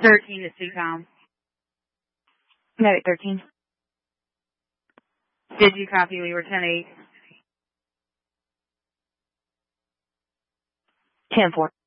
13 is TCOM. Medic 13. Did you copy? We were 10-8. 10-4.